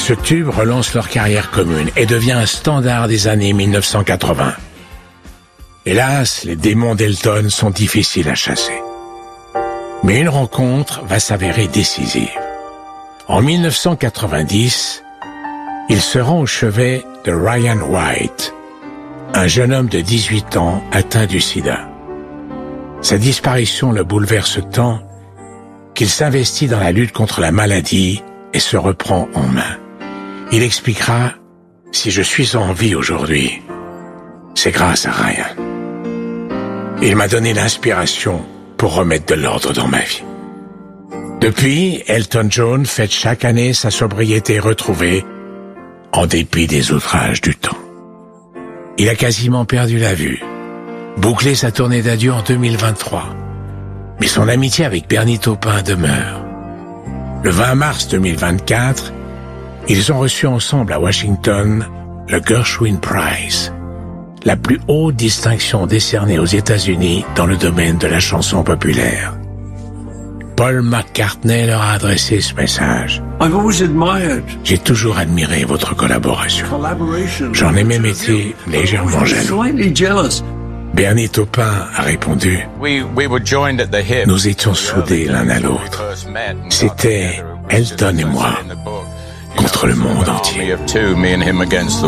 Ce tube relance leur carrière commune et devient un standard des années 1980. Hélas, les démons d'Elton sont difficiles à chasser. Mais une rencontre va s'avérer décisive. En 1990, il se rend au chevet de Ryan White, un jeune homme de 18 ans atteint du sida. Sa disparition le bouleverse tant qu'il s'investit dans la lutte contre la maladie et se reprend en main. Il expliquera « Si je suis en vie aujourd'hui, c'est grâce à Ryan. Il m'a donné l'inspiration pour remettre de l'ordre dans ma vie. » Depuis, Elton John fête chaque année sa sobriété retrouvée en dépit des outrages du temps. Il a quasiment perdu la vue, bouclé sa tournée d'adieu en 2023. Mais son amitié avec Bernie Taupin demeure. Le 20 mars 2024, ils ont reçu ensemble à Washington le Gershwin Prize, la plus haute distinction décernée aux États-Unis dans le domaine de la chanson populaire. Paul McCartney leur a adressé ce message. J'ai toujours admiré votre collaboration. J'en ai même été légèrement jaloux. Bernie Taupin a répondu « Nous étions soudés l'un à l'autre. C'était Elton et moi contre le monde entier. »